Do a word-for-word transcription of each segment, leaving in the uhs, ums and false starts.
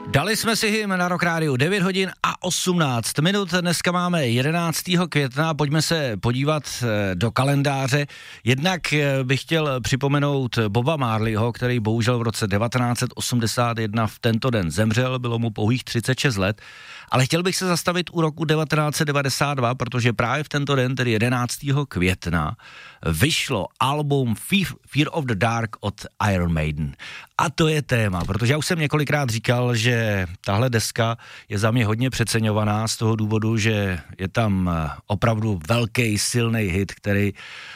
Dali jsme si hym na Rock Rádiu devět hodin a osmnáct minut, dneska máme jedenáctého května, pojďme se podívat do kalendáře. Jednak bych chtěl připomenout Boba Marleyho, který bohužel v roce devatenáct set osmdesát jedna v tento den zemřel, bylo mu pouhých třicet šest let, ale chtěl bych se zastavit u roku devatenáct set devadesát dva, protože právě v tento den, tedy jedenáctého května, vyšlo album Fear of the Dark od Iron Maiden. A to je téma, protože já už jsem několikrát říkal, že tahle deska je za mě hodně přeceňovaná z toho důvodu, že je tam opravdu velký, silný hit, který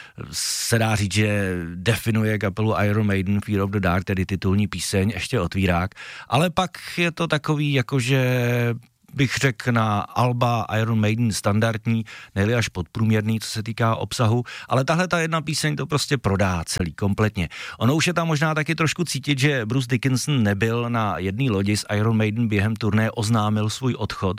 se dá říct, že definuje kapelu Iron Maiden, Fear of the Dark, tedy titulní píseň, ještě otvírák, ale pak je to takový, jakože bych řekl na alba Iron Maiden standardní, nejli až podprůměrný, co se týká obsahu, ale tahle ta jedna píseň to prostě prodá celý, kompletně. Ono už je tam možná taky trošku cítit, že Bruce Dickinson nebyl na jedné lodi s Iron Maiden během turné, oznámil svůj odchod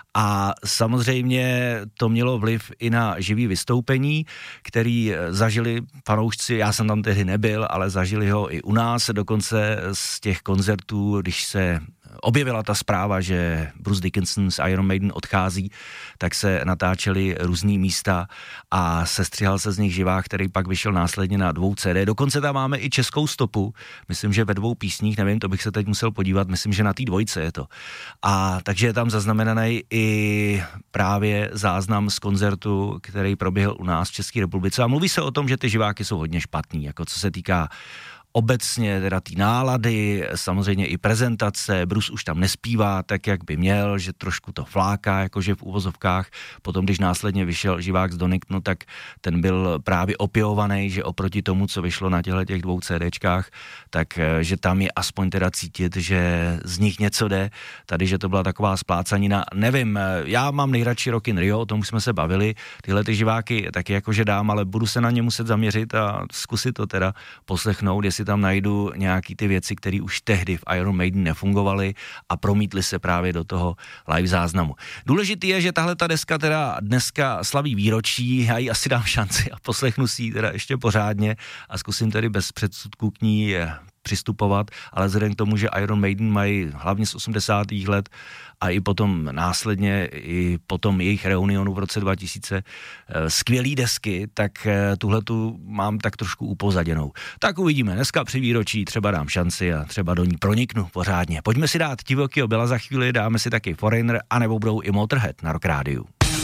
a samozřejmě to mělo vliv i na živý vystoupení, který zažili fanoušci, já jsem tam tehdy nebyl, ale zažili ho i u nás, dokonce z těch koncertů, když se objevila ta zpráva, že Bruce Dickinson z Iron Maiden odchází, tak se natáčely různý místa a sestřihal se z nich živák, který pak vyšel následně na dvou C D. Dokonce tam máme i českou stopu, myslím, že ve dvou písních, nevím, to bych se teď musel podívat, myslím, že na té dvojce je to. A takže je tam zaznamenaný i právě záznam z koncertu, který proběhl u nás v České republice a mluví se o tom, že ty živáky jsou hodně špatný, jako co se týká obecně teda ty nálady, samozřejmě i prezentace, Bruce už tam nespívá tak, jak by měl, že trošku to fláká, jakože v uvozovkách. Potom, když následně vyšel živák z Doningtonu, tak ten byl právě opěvovaný, že oproti tomu, co vyšlo na těchto těch dvou CDčkách, tak že tam je aspoň teda cítit, že z nich něco jde. Tady, že to byla taková splácanina, nevím, já mám nejradši Rock in Rio, o tom už jsme se bavili, tyhle ty živáky taky jakože dám, ale budu se na ně muset zaměřit a zkusit to teda poslechnout, jestli si tam najdu nějaký ty věci, které už tehdy v Iron Maiden nefungovaly a promítly se právě do toho live záznamu. Důležitý je, že tahle ta deska teda dneska slaví výročí, já jí asi dám šanci a poslechnu si ji teda ještě pořádně a zkusím tedy bez předsudků k ní přistupovat, ale vzhledem k tomu, že Iron Maiden mají hlavně z osmdesátých let a i potom následně, i potom jejich reunionu v roce dva tisíce skvělý desky, tak tuhletu mám tak trošku upozaděnou. Tak uvidíme, dneska při výročí třeba dám šanci a třeba do ní proniknu pořádně. Pojďme si dát Divokýho Billa za chvíli, dáme si taky Foreigner, anebo budou i Motorhead na Rock Rádiu.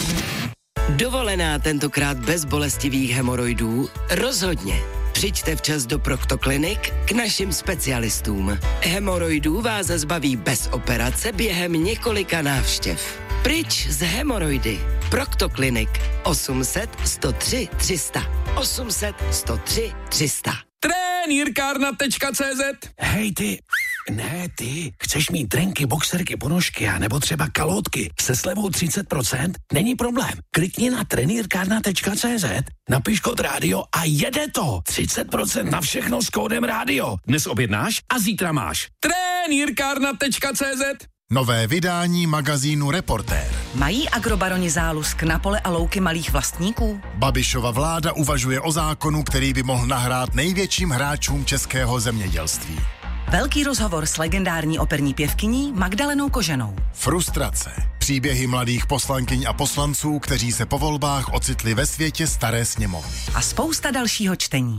Dovolená tentokrát bez bolestivých hemoroidů? Rozhodně. Přijďte včas do Proctoclinic k našim specialistům. Hemoroidů vás zbaví bez operace během několika návštěv. Pryč z hemoroidy. Proctoclinic osm set, sto tři, tři sta. osm set, sto tři, tři sta. Trenýrkárna tečka cé zet. Hej ty, ne ty, chceš mít trenky, boxerky, ponožky a nebo třeba kalhotky se slevou třicet procent? Není problém. Klikni na trenýrkárna tečka cé zet, napiš kód rádio a jede to. třicet procent na všechno s kódem rádio. Dnes objednáš a zítra máš. Trenýrkárna tečka cé zet. Nové vydání magazínu Reportér. Mají agrobaroni zálusk na pole a louky malých vlastníků? Babišova vláda uvažuje o zákonu, který by mohl nahrát největším hráčům českého zemědělství. Velký rozhovor s legendární operní pěvkyní Magdalenou Koženou. Frustrace. Příběhy mladých poslankyň a poslanců, kteří se po volbách ocitli ve světě staré sněmovny. A spousta dalšího čtení.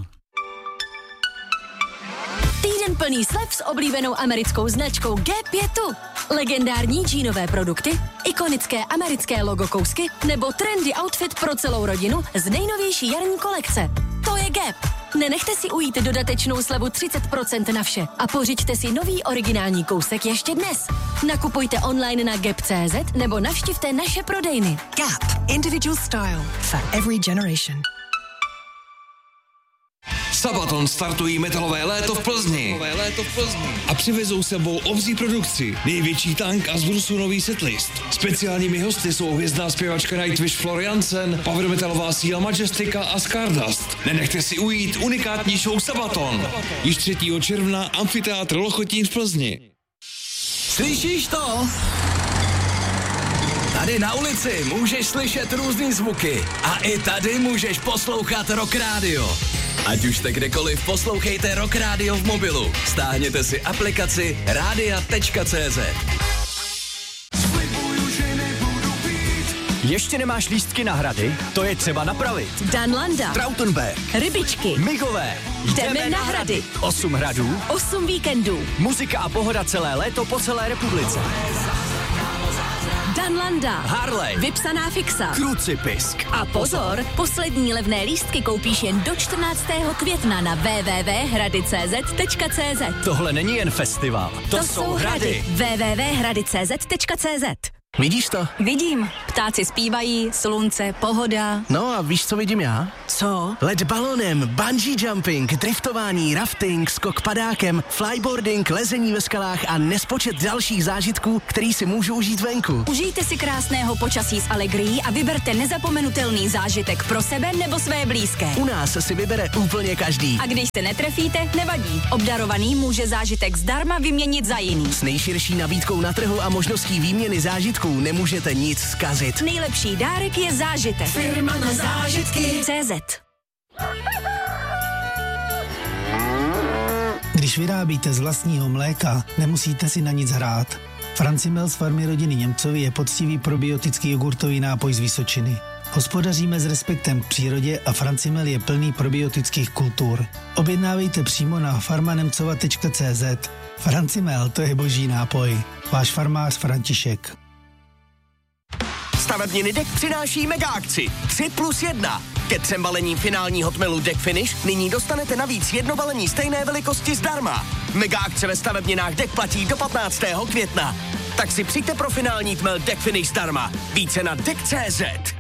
Týden plný slev s oblíbenou americkou značkou G pět. Legendární džínové produkty, ikonické americké logo kousky nebo trendy outfit pro celou rodinu z nejnovější jarní kolekce. To je Gap. Nenechte si ujít dodatečnou slevu třicet procent na vše a pořiďte si nový originální kousek ještě dnes. Nakupujte online na gap tečka cé zet nebo navštivte naše prodejny. Gap. Individual style for every generation. Sabaton startují metalové léto v Plzni. A přivezou sebou obří produkci, největší tank a z Brusu nový setlist. Speciálními hosty jsou hvězdná zpěvačka Nightwish Floriansen, power metalová síla Majestika a Stardust. Nenechte si ujít unikátní show Sabaton. Již třetího června amfiteátr Lochotín v Plzni. Slyšíš to? Tady na ulici můžeš slyšet různý zvuky a i tady můžeš poslouchat Rock Radio. Ať už jste kdekoliv, poslouchejte Rock Radio v mobilu. Stáhněte si aplikaci rádia tečka cé zet. Ještě nemáš lístky na hrady? To je třeba napravit. Danlanda, Trautenberg, Rybičky, Mihové. Jdeme na hrady. Osm hradů, Osm víkendů. muzika a pohoda celé léto po celé republice. Danlanda, Harley, vypsaná fixa. Krucipisk. A pozor, poslední levné lístky koupíš jen do čtrnáctého května na w w w tečka hrady tečka c z tečka c z. Tohle není jen festival, to, To jsou hrady. w w w tečka hrady tečka c z tečka c z. Vidíš to? Vidím. Ptáci zpívají, slunce, pohoda. No a víš, co vidím já? Co? Let balonem, bungee jumping, driftování, rafting, skok padákem, flyboarding, lezení ve skalách a nespočet dalších zážitků, který si můžu užít venku. Užijte si krásného počasí s Allegrií a vyberte nezapomenutelný zážitek pro sebe nebo své blízké. U nás si vybere úplně každý. A když se netrefíte, nevadí. Obdarovaný může zážitek zdarma vyměnit za jiný. S nejširší nabídkou na trhu a možností výměny zážitků nemůžete nic zkazit. Nejlepší dárek je zážitek. Firma na zážitky. cé zet. Když vyrábíte z vlastního mléka, nemusíte si na nic hrát. Francimel z farmy rodiny Němcovi je poctivý probiotický jogurtový nápoj z Vysočiny. Hospodaříme s respektem k přírodě a Francimel je plný probiotických kultur. Objednávejte přímo na farmanemcova tečka cé zet. Francimel, to je boží nápoj. Váš farmář František. Stavebniny Deck přináší mega akci tři plus jedna. Ke třem balením finálního tmelu Deck Finish nyní dostanete navíc jedno balení stejné velikosti zdarma. Mega akce ve stavebninách Deck platí do patnáctého května. Tak si přijďte pro finální tmel Deck Finish zdarma. Více na deck tečka cé zet.